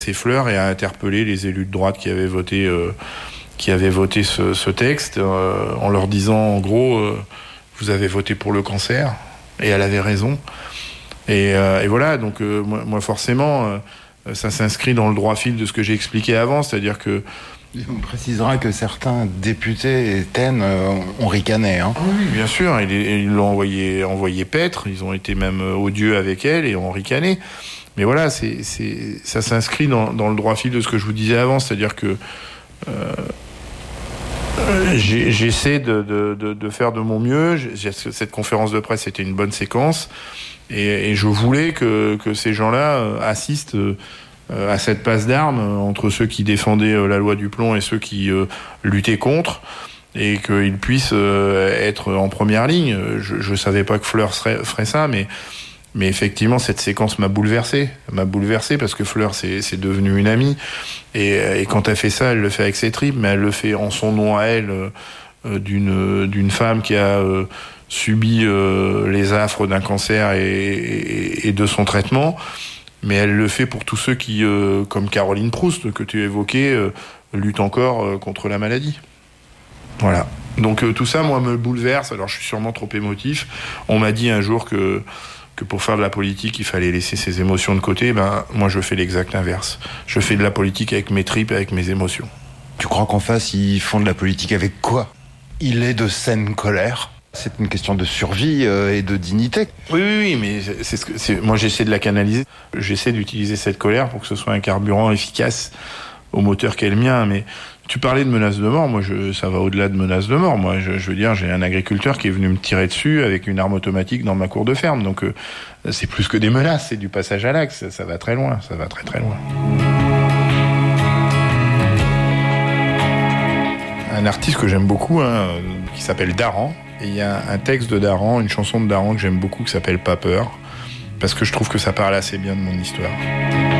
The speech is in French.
C'est Fleur et a interpellé les élus de droite qui avaient voté ce texte en leur disant en gros vous avez voté pour le cancer et elle avait raison et voilà donc moi forcément ça s'inscrit dans le droit fil de ce que j'ai expliqué avant, c'est-à-dire que on précisera que certains députés et TEN ont ricané. Hein. Oui, bien sûr, ils l'ont envoyé paître, ils ont été même odieux avec elle et ont ricané. Mais voilà, ça s'inscrit dans le droit fil de ce que je vous disais avant, c'est-à-dire que j'essaie de faire de mon mieux. Cette conférence de presse était une bonne séquence et je voulais que ces gens-là assistent à cette passe d'armes entre ceux qui défendaient la loi du plomb et ceux qui luttaient contre, et qu'ils puissent être en première ligne. Je savais pas que Fleur ferait ça, mais effectivement cette séquence m'a bouleversé parce que Fleur c'est devenu une amie et quand elle fait ça, elle le fait avec ses tripes, mais elle le fait en son nom à elle, d'une femme qui a subi les affres d'un cancer et de son traitement. Mais elle le fait pour tous ceux qui, comme Caroline Proust, que tu évoquais, luttent encore contre la maladie. Voilà. Donc tout ça, moi, me bouleverse. Alors, je suis sûrement trop émotif. On m'a dit un jour que pour faire de la politique, il fallait laisser ses émotions de côté. Ben, moi, je fais l'exact inverse. Je fais de la politique avec mes tripes, avec mes émotions. Tu crois qu'en face, ils font de la politique avec quoi? Il est de saine colère. C'est une question de survie et de dignité. Oui, mais moi j'essaie de la canaliser. J'essaie d'utiliser cette colère pour que ce soit un carburant efficace au moteur qu'est le mien. Mais tu parlais de menaces de mort. Moi, ça va au-delà de menaces de mort. Moi, je veux dire, j'ai un agriculteur qui est venu me tirer dessus avec une arme automatique dans ma cour de ferme. Donc, c'est plus que des menaces, c'est du passage à l'acte. Ça va très loin. Ça va très très loin. Un artiste que j'aime beaucoup, qui s'appelle Daran. Et il y a un texte de Daran, une chanson de Daran que j'aime beaucoup qui s'appelle Pas peur, parce que je trouve que ça parle assez bien de mon histoire.